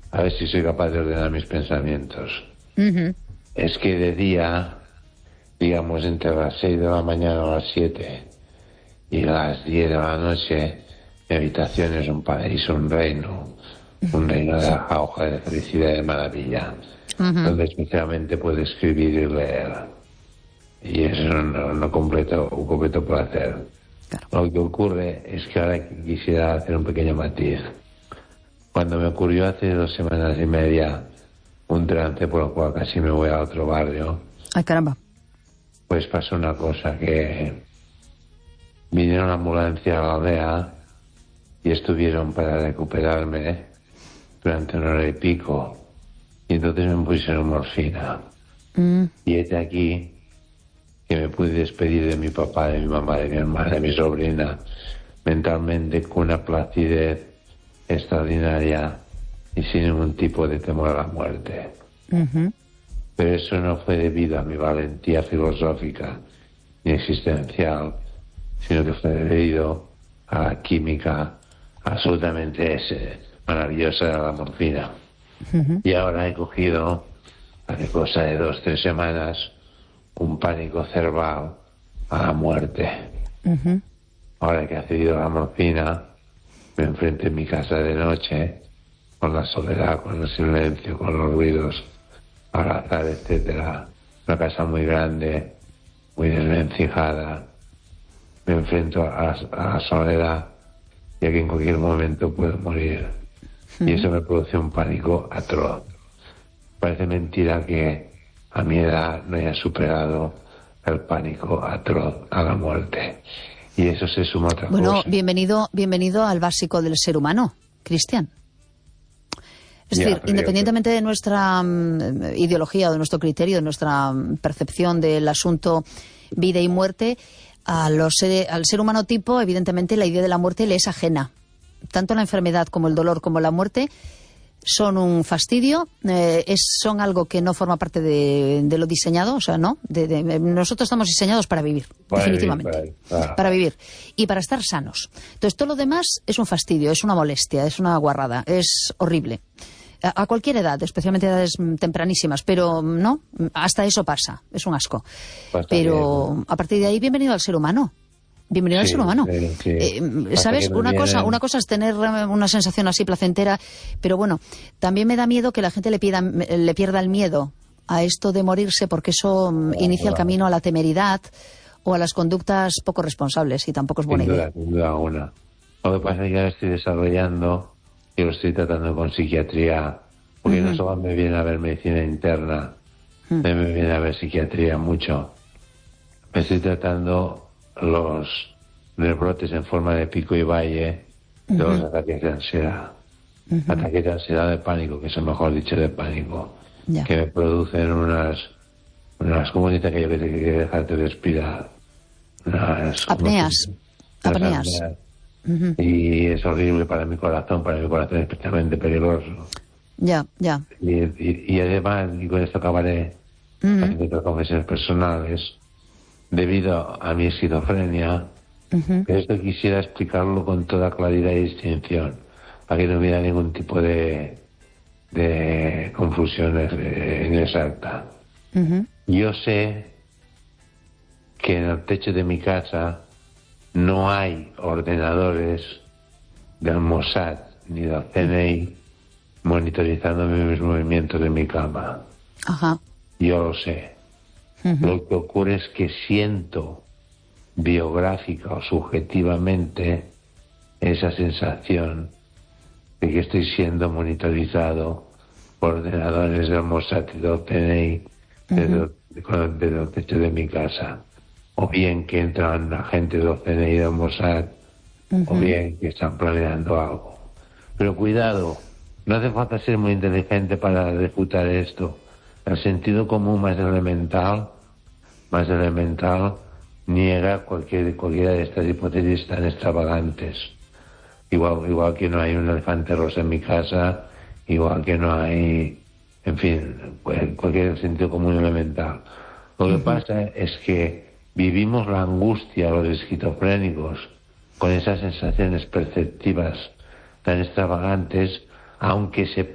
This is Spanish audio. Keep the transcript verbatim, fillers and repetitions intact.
a ver si soy capaz de ordenar mis pensamientos. Uh-huh. Es que de día, digamos entre las seis de la mañana a las siete y las diez de la noche, mi habitación es un paraíso, un reino, un reino de hoja de felicidad y de maravilla, uh-huh. donde especialmente puedo escribir y leer. Y eso no, no completo, un completo placer. Claro. Lo que ocurre es que ahora quisiera hacer un pequeño matiz. Cuando me ocurrió hace dos semanas y media un trance por el cual casi me voy a otro barrio. Ay, caramba. Pues pasó una cosa, que vinieron a la ambulancia a la aldea y estuvieron para recuperarme durante una hora y pico. Y entonces me pusieron morfina. Mm. Y este aquí que me pude despedir de mi papá, de mi mamá, de mi hermana, de mi sobrina, mentalmente con una placidez extraordinaria y sin ningún tipo de temor a la muerte. Uh-huh. Pero eso no fue debido a mi valentía filosófica ni existencial, sino que fue debido a la química absolutamente ese, maravillosa de la morfina. Uh-huh. Y ahora he cogido, hace cosa de dos, tres semanas, un pánico cerval a la muerte. Uh-huh. Ahora que ha cedido la morfina, me enfrento en mi casa de noche, con la soledad, con el silencio, con los ruidos, al azar, etcétera. Una casa muy grande, muy desvencijada. Me enfrento a, a la soledad, ya que en cualquier momento puedo morir. Uh-huh. Y eso me produce un pánico atroz. Parece mentira que a mi edad no haya superado el pánico atroz a la muerte. Y eso se suma a otra bueno, cosa. bienvenido, bienvenido al básico del ser humano, Cristian. Es ya, decir, independientemente de nuestra um, ideología o de nuestro criterio, de nuestra um, percepción del asunto vida y muerte, a los, eh, al ser humano tipo, evidentemente, la idea de la muerte le es ajena. Tanto la enfermedad como el dolor como la muerte son un fastidio, eh, es, son algo que no forma parte de, de lo diseñado, o sea, no. De, de, nosotros estamos diseñados para vivir, para definitivamente. Vivir, para, para. para vivir y para estar sanos. Entonces, todo lo demás es un fastidio, es una molestia, es una guarrada, es horrible. A, a cualquier edad, especialmente edades tempranísimas, pero no, hasta eso pasa, es un asco. Bastante pero bien. A partir de ahí, bienvenido al ser humano. Bienvenido sí, al ser humano. Sí, sí. Eh, ¿Sabes? Una vienen... cosa, una cosa es tener una sensación así placentera, pero bueno, también me da miedo que la gente le, pida, le pierda el miedo a esto de morirse, porque eso claro, inicia claro. el camino a la temeridad o a las conductas poco responsables, y tampoco es buena sin duda, idea. Sin duda alguna. Lo que pasa es que ahora estoy desarrollando y lo estoy tratando con psiquiatría, porque uh-huh. no solo me viene a ver medicina interna, uh-huh. me viene a ver psiquiatría mucho. Me estoy tratando los rebrotes en forma de pico y valle de uh-huh. los ataques de ansiedad. Uh-huh. Ataques de ansiedad de pánico, que es mejor dicho de pánico, yeah. que me producen unas, unas ¿cómo dice aquello que te quiere dejarte respirar? Unas apneas. Unas apneas. apneas. Uh-huh. Y es horrible para mi corazón, para mi corazón es especialmente peligroso. Ya, ya. Y, y, y además, y con esto acabaré uh-huh. haciendo otras confesiones personales, debido a mi esquizofrenia, uh-huh. esto quisiera explicarlo con toda claridad y distinción, para que no hubiera ningún tipo de, de confusión inexacta. Uh-huh. Yo sé que en el techo de mi casa no hay ordenadores del Mossad ni del C N I monitorizando mis movimientos de mi cama. Ajá. Yo lo sé. Uh-huh. Lo que ocurre es que siento biográfica o subjetivamente esa sensación de que estoy siendo monitorizado por ordenadores del Mossad y del C N I desde, uh-huh. desde el techo de mi casa, o bien que entran agentes del C N I y del Mossad, uh-huh. o bien que están planeando algo. Pero cuidado, no hace falta ser muy inteligente para refutar esto. El sentido común más elemental, más elemental, niega cualquier, cualquiera de estas hipótesis tan extravagantes. Igual, igual que no hay un elefante rosa en mi casa, igual que no hay, en fin, cualquier sentido común elemental. Lo que uh-huh. pasa es que vivimos la angustia, los esquizofrénicos, con esas sensaciones perceptivas tan extravagantes, aunque se